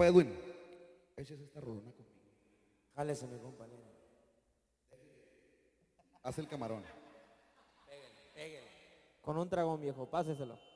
compa Edwin, échese esta rolona conmigo. Jálese, mi compañero. Haz el camarón. Pégale. Con un dragón, viejo, páseselo.